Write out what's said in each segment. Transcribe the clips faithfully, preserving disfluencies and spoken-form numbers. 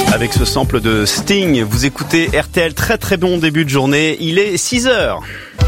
Avec ce sample de Sting, vous écoutez R T L, très très bon début de journée, il est six heures.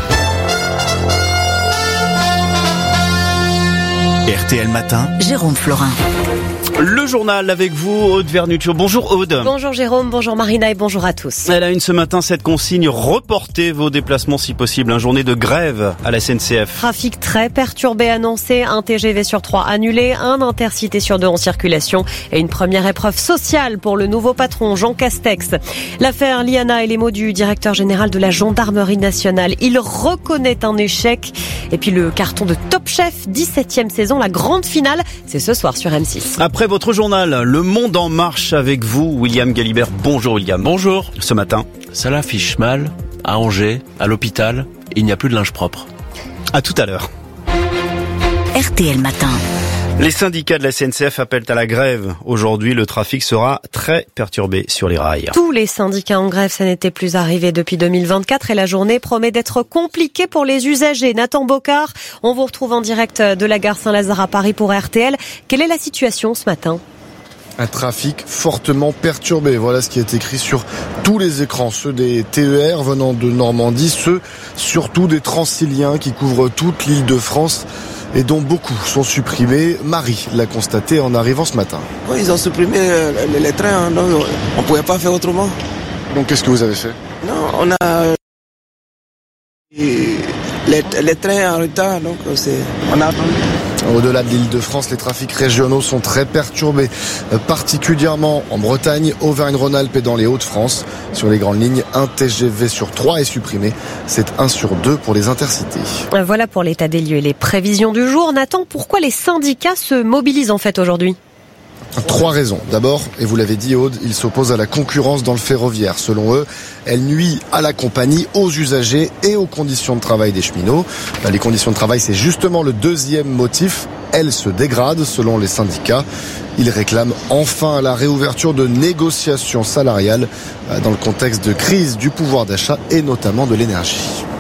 R T L Matin, Jérôme Florin. Le journal avec vous, Aude Vernuccio. Bonjour Aude. Bonjour Jérôme, bonjour Marina et bonjour à tous. Elle a une ce matin cette consigne, reportez vos déplacements si possible. Une journée de grève à la S N C F. Trafic très perturbé annoncé, un T G V sur trois annulé, un intercité sur deux en circulation et une première épreuve sociale pour le nouveau patron Jean Castex. L'affaire Liana et les mots du directeur général de la Gendarmerie nationale. Il reconnaît un échec. Et puis le carton de Top Chef, dix-septième saison, la grande finale, c'est ce soir sur M six. Après votre journal, Le Monde en marche avec vous, William Galibert. Bonjour William. Bonjour. Ce matin, ça l'affiche mal, à Angers, à l'hôpital, il n'y a plus de linge propre. À tout à l'heure. R T L Matin. Les syndicats de la S N C F appellent à la grève. Aujourd'hui, le trafic sera très perturbé sur les rails. Tous les syndicats en grève, ça n'était plus arrivé depuis deux mille vingt-quatre et la journée promet d'être compliquée pour les usagers. Nathan Bocard, on vous retrouve en direct de la gare Saint-Lazare à Paris pour R T L. Quelle est la situation ce matin ? Un trafic fortement perturbé. Voilà ce qui est écrit sur tous les écrans. Ceux des T E R venant de Normandie, ceux surtout des Transiliens qui couvrent toute l'île de France et dont beaucoup sont supprimés. Marie l'a constaté en arrivant ce matin. Oui, ils ont supprimé les, les trains, hein, donc on ne pouvait pas faire autrement. Donc qu'est-ce que vous avez fait ? Non, on a les, les trains en retard, donc c'est, on a attendu. Au-delà de l'Île-de-France, les trafics régionaux sont très perturbés, particulièrement en Bretagne, Auvergne-Rhône-Alpes et dans les Hauts-de-France. Sur les grandes lignes, un T G V sur trois est supprimé. C'est un sur deux pour les intercités. Voilà pour l'état des lieux et les prévisions du jour. Nathan, pourquoi les syndicats se mobilisent en fait aujourd'hui ? Trois raisons. D'abord, et vous l'avez dit Aude, ils s'opposent à la concurrence dans le ferroviaire. Selon eux, elle nuit à la compagnie, aux usagers et aux conditions de travail des cheminots. Les conditions de travail, c'est justement le deuxième motif. Elles se dégradent selon les syndicats. Ils réclament enfin la réouverture de négociations salariales dans le contexte de crise du pouvoir d'achat et notamment de l'énergie.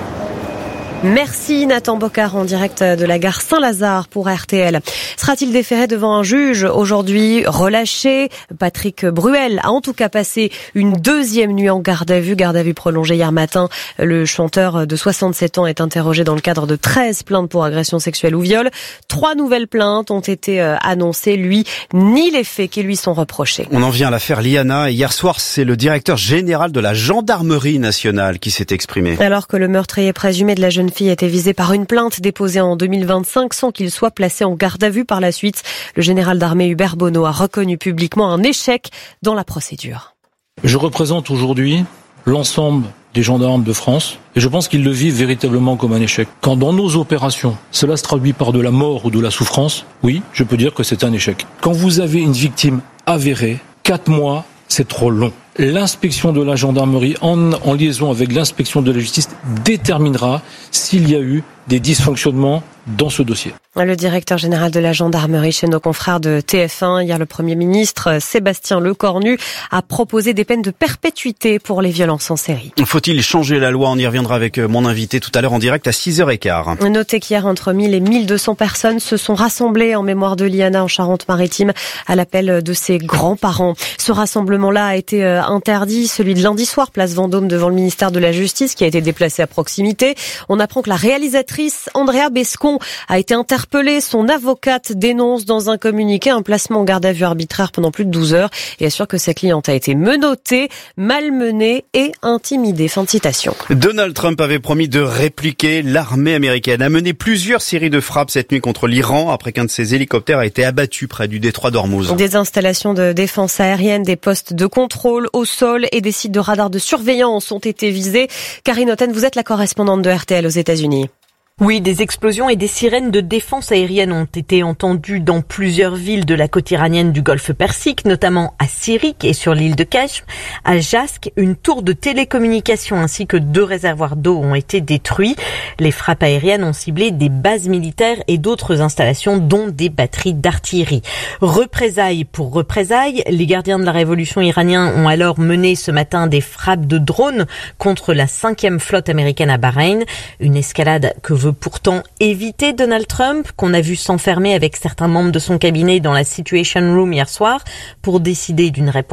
Merci Nathan Bocard en direct de la gare Saint-Lazare pour R T L. Sera-t-il déféré devant un juge aujourd'hui, relâché ? Patrick Bruel a en tout cas passé une deuxième nuit en garde à vue, garde à vue prolongée hier matin. Le chanteur de soixante-sept ans est interrogé dans le cadre de treize plaintes pour agression sexuelle ou viol. Trois nouvelles plaintes ont été annoncées. Lui nie les faits qui lui sont reprochés. On en vient à l'affaire Liana et hier soir, c'est le directeur général de la Gendarmerie nationale qui s'est exprimé. Alors que le meurtrier présumé de la jeune fille était visé par une plainte déposée en deux mille vingt-cinq sans qu'il soit placé en garde à vue par la suite. Le général d'armée Hubert Bonneau a reconnu publiquement un échec dans la procédure. Je représente aujourd'hui l'ensemble des gendarmes de France et je pense qu'ils le vivent véritablement comme un échec. Quand dans nos opérations, cela se traduit par de la mort ou de la souffrance, oui, je peux dire que c'est un échec. Quand vous avez une victime avérée, quatre mois, c'est trop long. L'inspection de la gendarmerie, en, en liaison avec l'inspection de la justice, déterminera s'il y a eu des dysfonctionnements dans ce dossier. Le directeur général de la gendarmerie chez nos confrères de T F un, hier le Premier ministre Sébastien Lecornu a proposé des peines de perpétuité pour les violences en série. Faut-il changer la loi ? On y reviendra avec mon invité tout à l'heure en direct à six heures quinze. Notez qu'hier, entre mille et mille deux cents personnes se sont rassemblées en mémoire de Liana en Charente-Maritime à l'appel de ses grands-parents. Ce rassemblement-là a été interdit, celui de lundi soir, place Vendôme devant le ministère de la Justice qui a été déplacé à proximité. On apprend que la réalisatrice Andrea Bescon a été interpellée. Son avocate dénonce dans un communiqué un placement en garde à vue arbitraire pendant plus de douze heures et assure que sa cliente a été menottée, malmenée et intimidée. Fin de citation. Donald Trump avait promis de répliquer. L'armée américaine a mené plusieurs séries de frappes cette nuit contre l'Iran après qu'un de ses hélicoptères a été abattu près du détroit d'Ormuz. Des installations de défense aérienne, des postes de contrôle au sol et des sites de radars de surveillance ont été visés. Karine Hotten, vous êtes la correspondante de R T L aux États-Unis. Oui, des explosions et des sirènes de défense aérienne ont été entendues dans plusieurs villes de la côte iranienne du Golfe Persique, notamment à Sirik et sur l'île de Keshm. À Jask, une tour de télécommunication ainsi que deux réservoirs d'eau ont été détruits. Les frappes aériennes ont ciblé des bases militaires et d'autres installations, dont des batteries d'artillerie. Représailles pour représailles, les gardiens de la révolution iraniens ont alors mené ce matin des frappes de drones contre la cinquième flotte américaine à Bahreïn. Une escalade que veut pourtant éviter Donald Trump, qu'on a vu s'enfermer avec certains membres de son cabinet dans la Situation Room hier soir pour décider d'une réponse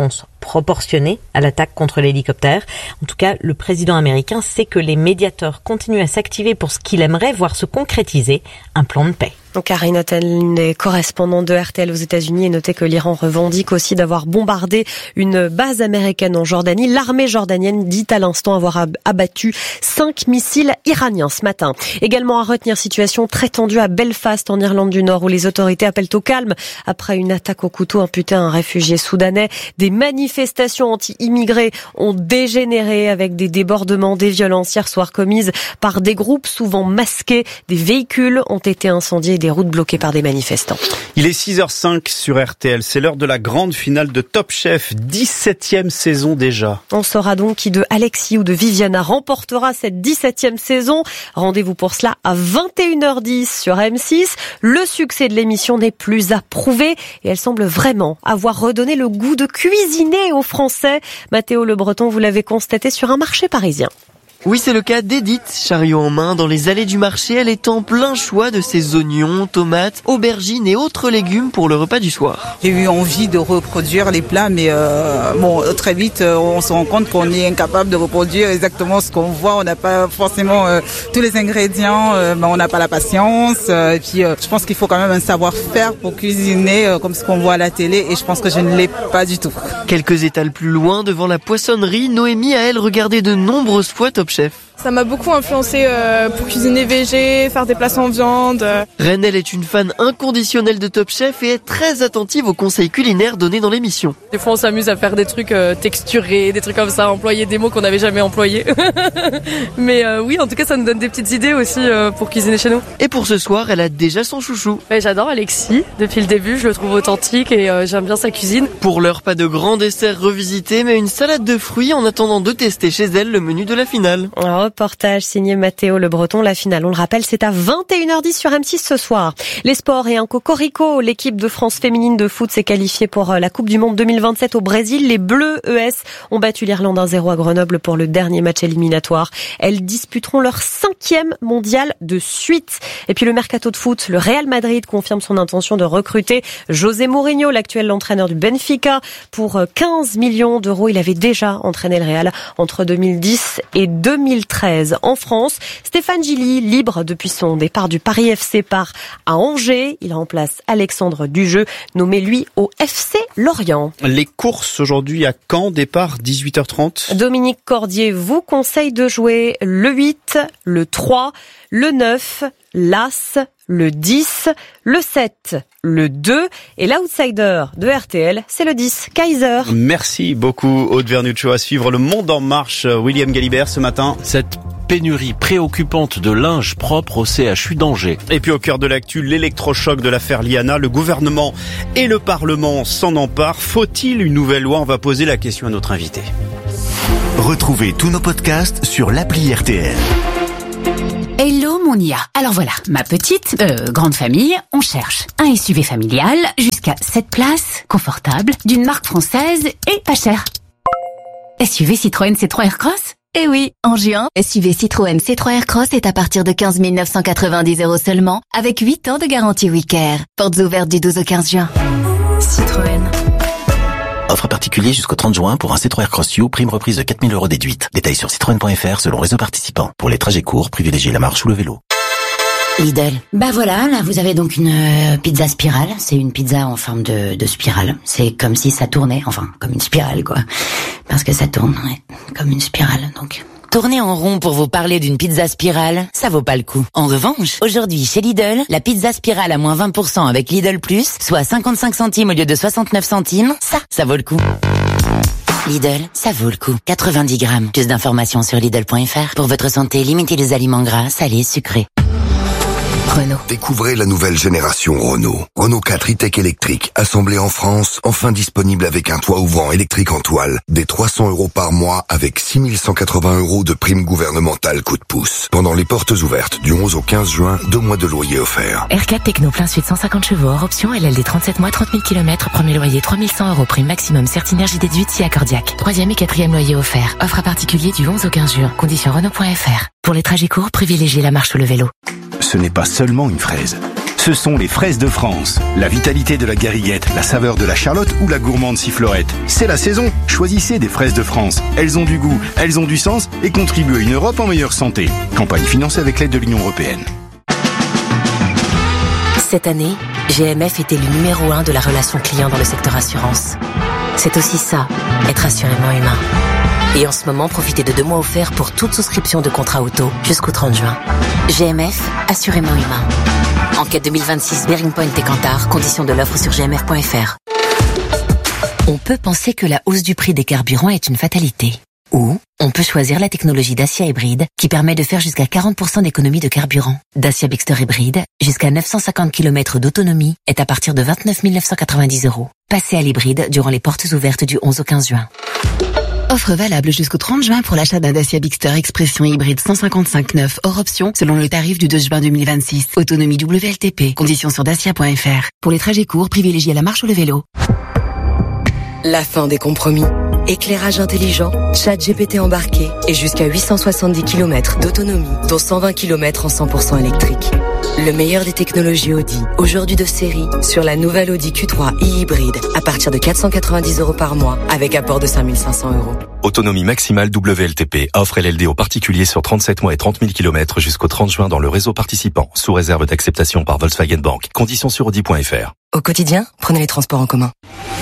proportionnée à l'attaque contre l'hélicoptère. En tout cas, le président américain sait que les médiateurs continuent à s'activer pour ce qu'il aimerait voir se concrétiser, un plan de paix. Karine Hotten est correspondante de R T L aux États-Unis et notez que l'Iran revendique aussi d'avoir bombardé une base américaine en Jordanie. L'armée jordanienne dit à l'instant avoir abattu cinq missiles iraniens ce matin. Également à retenir, situation très tendue à Belfast en Irlande du Nord où les autorités appellent au calme après une attaque au couteau imputée à un réfugié soudanais. Des manifestations anti-immigrés ont dégénéré avec des débordements, des violences hier soir commises par des groupes souvent masqués. Des véhicules ont été incendiés et des routes bloquées par des manifestants. Il est six heures cinq sur R T L. C'est l'heure de la grande finale de Top Chef. dix-septième saison déjà. On saura donc qui de Alexis ou de Viviana remportera cette dix-septième saison. Rendez-vous pour cela à vingt et une heures dix sur M six. Le succès de l'émission n'est plus à prouver et elle semble vraiment avoir redonné le goût de cuisiner aux Français. Mathéo Le Breton, vous l'avez constaté sur un marché parisien. Oui, c'est le cas d'Edith, chariot en main, dans les allées du marché. Elle est en plein choix de ses oignons, tomates, aubergines et autres légumes pour le repas du soir. J'ai eu envie de reproduire les plats, mais euh, bon, très vite, on se rend compte qu'on est incapable de reproduire exactement ce qu'on voit. On n'a pas forcément euh, tous les ingrédients, euh, ben, on n'a pas la patience. Euh, et puis, euh, je pense qu'il faut quand même un savoir-faire pour cuisiner euh, comme ce qu'on voit à la télé. Et je pense que je ne l'ai pas du tout. Quelques étals plus loin, devant la poissonnerie, Noémie a, elle, regardé de nombreuses fois Top Chef. Ça m'a beaucoup influencé euh, pour cuisiner végé, faire des plats sans viande. Renelle est une fan inconditionnelle de Top Chef et est très attentive aux conseils culinaires donnés dans l'émission. Des fois on s'amuse à faire des trucs euh, texturés, des trucs comme ça, employer des mots qu'on n'avait jamais employés. Mais euh, oui, en tout cas ça nous donne des petites idées aussi euh, pour cuisiner chez nous. Et pour ce soir, elle a déjà son chouchou. Ouais, j'adore Alexis, depuis le début je le trouve authentique et euh, j'aime bien sa cuisine. Pour l'heure, pas de grand dessert revisité, mais une salade de fruits en attendant de tester chez elle le menu de la finale. Un reportage signé Mathéo Le Breton. La finale, on le rappelle, c'est à vingt et une heures dix sur M six ce soir. Les sports et un cocorico. L'équipe de France féminine de foot s'est qualifiée pour la Coupe du Monde deux mille vingt-sept au Brésil. Les Bleus E S ont battu l'Irlande un zéro à Grenoble pour le dernier match éliminatoire. Elles disputeront leur cinquième mondial de suite. Et puis le mercato de foot, le Real Madrid confirme son intention de recruter José Mourinho, l'actuel entraîneur du Benfica, pour quinze millions d'euros. Il avait déjà entraîné le Real entre deux mille dix et deux mille treize. En France, Stéphane Gilly, libre depuis son départ du Paris F C, part à Angers. Il remplace Alexandre Dujeu, nommé lui au F C Lorient. Les courses aujourd'hui à Caen, départ dix-huit heures trente. Dominique Cordier vous conseille de jouer le huit, le trois, le neuf, l'As, le dix, le sept, le deux et l'outsider de R T L, c'est le dix, Kaiser. Merci beaucoup Aude Vernuccio. À suivre Le Monde en marche, William Galibert ce matin. Cette pénurie préoccupante de linge propre au C H U d'Angers. Et puis au cœur de l'actu, l'électrochoc de l'affaire Liana. Le gouvernement et le Parlement s'en emparent. Faut-il une nouvelle loi? On va poser la question à notre invité. Retrouvez tous nos podcasts sur l'appli R T L. Hello mon I A. Alors voilà, ma petite, euh, grande famille, on cherche un S U V familial jusqu'à sept places, confortable, d'une marque française et pas cher. S U V Citroën C trois Aircross? Eh oui, en juin, S U V Citroën C trois Aircross est à partir de quinze mille neuf cent quatre-vingt-dix euros seulement, avec huit ans de garantie Wicker. Portes ouvertes du douze au quinze juin. Citroën. Offre particulier jusqu'au trente juin pour un C trois Aircross U, prime reprise de quatre mille euros déduite. Détails sur citroën point f r selon réseau participant. Pour les trajets courts, privilégiez la marche ou le vélo. Lidl. Bah voilà, là vous avez donc une euh, pizza spirale. C'est une pizza en forme de, de spirale. C'est comme si ça tournait, enfin comme une spirale quoi. Parce que ça tourne, ouais, comme une spirale donc. Tourner en rond pour vous parler d'une pizza spirale, ça vaut pas le coup. En revanche, aujourd'hui chez Lidl, la pizza spirale à moins vingt pour cent avec Lidl Plus, soit cinquante-cinq centimes au lieu de soixante-neuf centimes, ça, ça vaut le coup. Lidl, ça vaut le coup. quatre-vingt-dix grammes. Plus d'informations sur Lidl point f r. Pour votre santé, limitez les aliments gras, salés, sucrés. Renault. Découvrez la nouvelle génération Renault. Renault quatre e-Tech électrique, assemblé en France, enfin disponible avec un toit ouvrant électrique en toile, des trois cents euros par mois avec six mille cent quatre-vingts euros de prime gouvernementale coup de pouce. Pendant les portes ouvertes du onze au quinze juin, deux mois de loyer offerts. R quatre Techno plein sud cent cinquante chevaux, hors option, L L D trente-sept mois, trente mille kilomètres, premier loyer trois mille cent euros, prime maximum, Certinergie déduite si accordiaque. Troisième et quatrième loyer offert. Offre à particulier du onze au quinze juin. Conditions Renault point f r. Pour les trajets courts, privilégiez la marche ou le vélo. Ce n'est pas seulement une fraise. Ce sont les fraises de France. La vitalité de la gariguette, la saveur de la charlotte ou la gourmande sifflorette. C'est la saison. Choisissez des fraises de France. Elles ont du goût, elles ont du sens et contribuent à une Europe en meilleure santé. Campagne financée avec l'aide de l'Union européenne. Cette année, G M F était le numéro un de la relation client dans le secteur assurance. C'est aussi ça, être assurément humain. Et en ce moment, profitez de deux mois offerts pour toute souscription de contrat auto jusqu'au trente juin. G M F, assurément humain. Enquête deux mille vingt-six, Bearing Point et Kantar, conditions de l'offre sur g m f point f r. On peut penser que la hausse du prix des carburants est une fatalité. Ou on peut choisir la technologie Dacia Hybride qui permet de faire jusqu'à quarante pour cent d'économie de carburant. Dacia Bigster Hybride, jusqu'à neuf cent cinquante kilomètres d'autonomie, est à partir de vingt-neuf mille neuf cent quatre-vingt-dix euros. Passez à l'hybride durant les portes ouvertes du onze au quinze juin. Offre valable jusqu'au trente juin pour l'achat d'un Dacia Bigster Expression hybride cent cinquante-cinq neuf hors option selon le tarif du deux juin deux mille vingt-six. Autonomie W L T P. Conditions sur dacia point f r. Pour les trajets courts, privilégiez la marche ou le vélo. La fin des compromis. Éclairage intelligent, chat G P T embarqué et jusqu'à huit cent soixante-dix kilomètres d'autonomie, dont cent vingt kilomètres en cent pour cent électrique. Le meilleur des technologies Audi, aujourd'hui de série, sur la nouvelle Audi Q trois e-hybride, à partir de quatre cent quatre-vingt-dix euros par mois, avec apport de cinq mille cinq cents euros. Autonomie maximale W L T P. Offre L L D aux particuliers sur trente-sept mois et trente mille kilomètres jusqu'au trente juin dans le réseau participant, sous réserve d'acceptation par Volkswagen Bank. Conditions sur audi point f r. Au quotidien, prenez les transports en commun.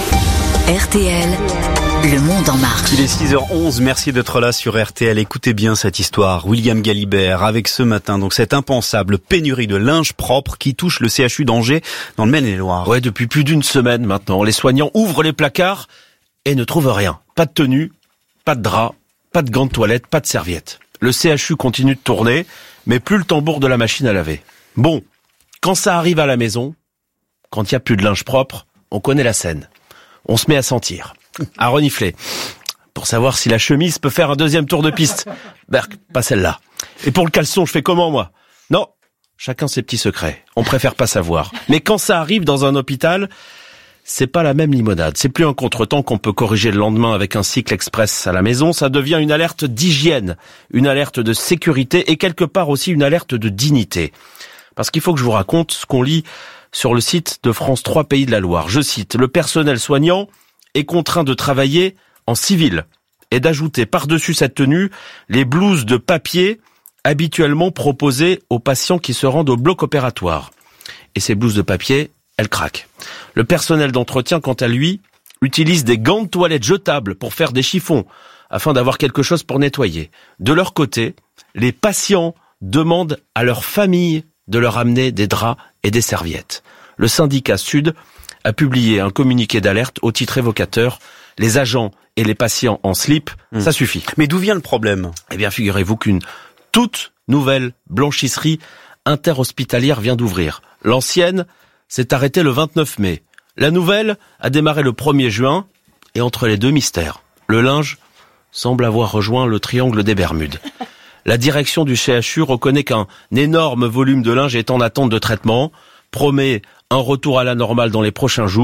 R T L, le monde en marche. Il est six heures onze, merci d'être là sur R T L. Écoutez bien cette histoire. William Galibert avec ce matin donc cette impensable pénurie de linge propre qui touche le C H U d'Angers dans le Maine-et-Loire. Ouais, depuis plus d'une semaine maintenant, les soignants ouvrent les placards et ne trouvent rien. Pas de tenue, pas de drap, pas de gants de toilette, pas de serviettes. Le C H U continue de tourner, mais plus le tambour de la machine à laver. Bon, quand ça arrive à la maison, quand il n'y a plus de linge propre, on connaît la scène. On se met à sentir, à renifler, pour savoir si la chemise peut faire un deuxième tour de piste. Berk, pas celle-là. Et pour le caleçon, je fais comment, moi? Non, chacun ses petits secrets. On préfère pas savoir. Mais quand ça arrive dans un hôpital, c'est pas la même limonade. C'est plus un contretemps qu'on peut corriger le lendemain avec un cycle express à la maison. Ça devient une alerte d'hygiène, une alerte de sécurité et quelque part aussi une alerte de dignité. Parce qu'il faut que je vous raconte ce qu'on lit sur le site de France trois Pays de la Loire. Je cite, le personnel soignant est contraint de travailler en civil et d'ajouter par-dessus cette tenue les blouses de papier habituellement proposées aux patients qui se rendent au bloc opératoire. Et ces blouses de papier, elles craquent. Le personnel d'entretien, quant à lui, utilise des gants de toilette jetables pour faire des chiffons afin d'avoir quelque chose pour nettoyer. De leur côté, les patients demandent à leur famille de leur amener des draps et des serviettes. Le syndicat Sud a publié un communiqué d'alerte au titre évocateur « Les agents et les patients en slip, mmh. ça suffit ». Mais d'où vient le problème? Eh bien, figurez-vous qu'une toute nouvelle blanchisserie interhospitalière vient d'ouvrir. L'ancienne s'est arrêtée le vingt-neuf mai. La nouvelle a démarré le premier juin et entre les deux mystères. Le linge semble avoir rejoint le triangle des Bermudes. La direction du C H U reconnaît qu'un énorme volume de linge est en attente de traitement, promet un retour à la normale dans les prochains jours.